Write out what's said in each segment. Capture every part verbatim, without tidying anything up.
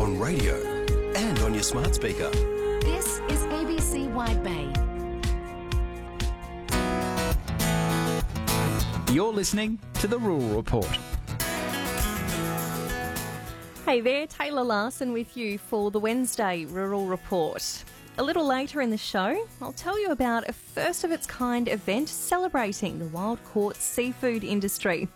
on radio and on your smart speaker. This is A B C Wide Bay. You're listening to The Rural Report. Hey there, Taylor Larson with you for the Wednesday Rural Report. A little later in the show, I'll tell you about a first-of-its-kind event celebrating the wild-caught seafood industry.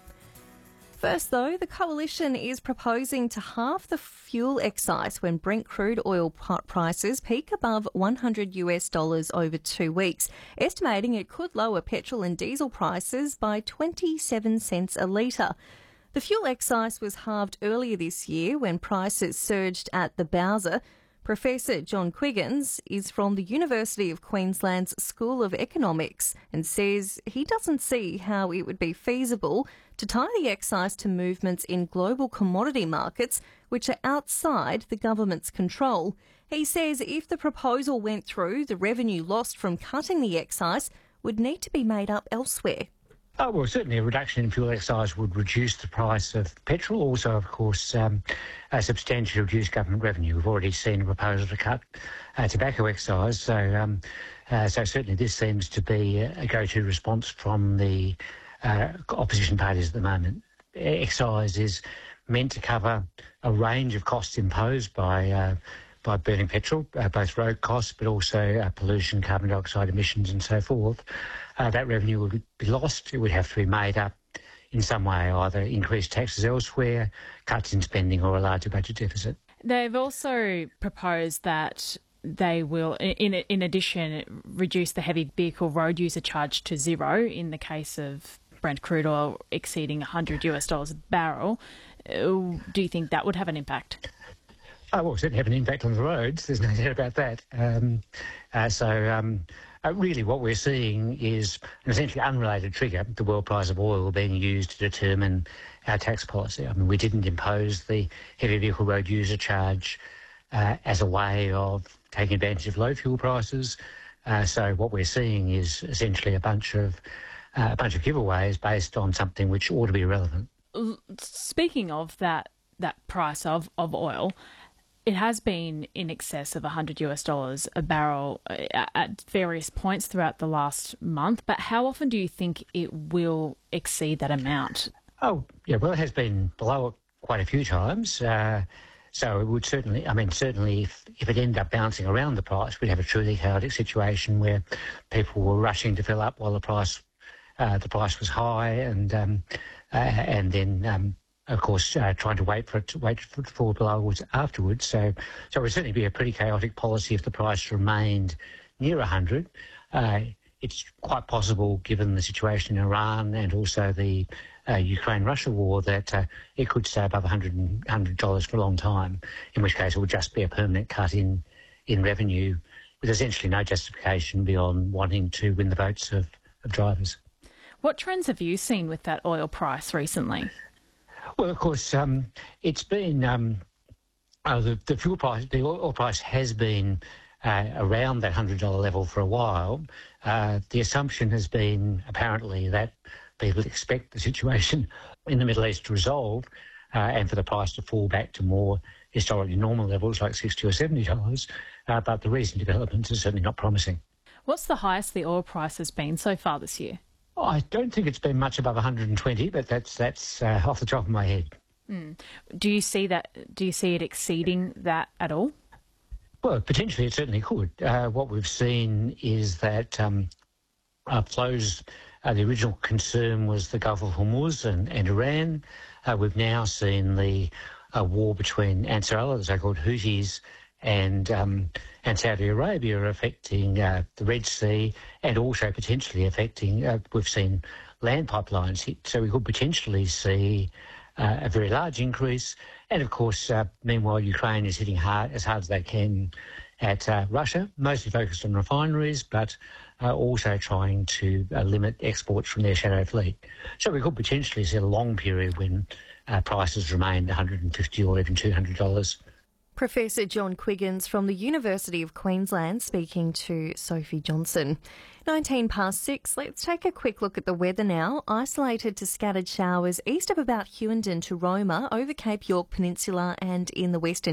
First, though, the Coalition is proposing to halve the fuel excise when Brent crude oil prices peak above one hundred US dollars over two weeks, estimating it could lower petrol and diesel prices by twenty-seven cents a litre. The fuel excise was halved earlier this year when prices surged at the Bowser. Professor John Quiggins is from the University of Queensland's School of Economics and says he doesn't see how it would be feasible to tie the excise to movements in global commodity markets which are outside the government's control. He says if the proposal went through, the revenue lost from cutting the excise would need to be made up elsewhere. Oh, well, certainly a reduction in fuel excise would reduce the price of petrol. Also, of course, um, a substantially reduced government revenue. We've already seen a proposal to cut uh, tobacco excise. So, um, uh, so certainly this seems to be a go-to response from the uh, opposition parties at the moment. Excise is meant to cover a range of costs imposed by uh, by burning petrol, uh, both road costs, but also uh, pollution, carbon dioxide emissions and so forth. Uh, that revenue would be lost. It would have to be made up in some way, either increased taxes elsewhere, cuts in spending or a larger budget deficit. They've also proposed that they will, in in addition, reduce the heavy vehicle road user charge to zero in the case of Brent crude oil exceeding one hundred US dollars a barrel. Do you think that would have an impact? Oh, well, certainly have an impact on the roads. There's no doubt about that. Um, uh, so um, uh, really what we're seeing is an essentially unrelated trigger, the world price of oil being used to determine our tax policy. I mean, we didn't impose the heavy vehicle road user charge uh, as a way of taking advantage of low fuel prices. Uh, so what we're seeing is essentially a bunch of uh, a bunch of giveaways based on something which ought to be relevant. Speaking of that that price of, of oil, it has been in excess of one hundred US dollars a barrel at various points throughout the last month. But how often do you think it will exceed that amount? Oh, yeah, well, it has been below it quite a few times. Uh, so it would certainly, I mean, certainly if, if it ended up bouncing around the price, we'd have a truly chaotic situation where people were rushing to fill up while the price uh, the price was high and, um, uh, and then... Um, Of course, uh, trying to wait for it to wait for it to fall below afterwards. So, so it would certainly be a pretty chaotic policy if the price remained near one hundred. Uh, it's quite possible, given the situation in Iran and also the uh, Ukraine-Russia war, that uh, it could stay above one hundred dollars for a long time. In which case, it would just be a permanent cut in in revenue, with essentially no justification beyond wanting to win the votes of, of drivers. What trends have you seen with that oil price recently? Well, of course, um, it's been um, uh, the, the fuel price, the oil price has been uh, around that one hundred dollars level for a while. Uh, the assumption has been apparently that people expect the situation in the Middle East to resolve uh, and for the price to fall back to more historically normal levels like sixty or seventy dollars. Uh, but the recent developments are certainly not promising. What's the highest the oil price has been so far this year? I don't think it's been much above one hundred twenty, but that's that's uh, off the top of my head. Mm. Do you see that? Do you see it exceeding that at all? Well, potentially it certainly could. Uh, what we've seen is that um, uh, flows. Uh, the original concern was the Gulf of Hormuz and, and Iran. Uh, we've now seen the uh, war between Ansar Allah, the so-called Houthis, and um, and Saudi Arabia affecting uh, the Red Sea and also potentially affecting, uh, we've seen land pipelines hit, so we could potentially see uh, a very large increase. And of course, uh, meanwhile, Ukraine is hitting hard as hard as they can at uh, Russia, mostly focused on refineries, but uh, also trying to uh, limit exports from their shadow fleet. So we could potentially see a long period when uh, prices remain one hundred fifty dollars or even two hundred dollars. Professor John Quiggins from the University of Queensland speaking to Sophie Johnson. nineteen past six, let's take a quick look at the weather now. Isolated to scattered showers east of about Hughenden to Roma, over Cape York Peninsula and in the western